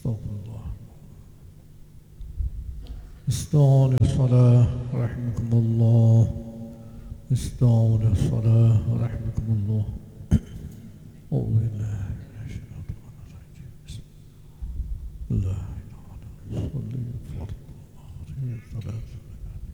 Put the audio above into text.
استغفر الله. استووا للصلاة رحمكم الله. استووا للصلاة رحمكم الله. أعوذ بالله من الشيطان الرجيم. بسم الله الرحمن الرحيم. صلي الفرض وآخره الثلاث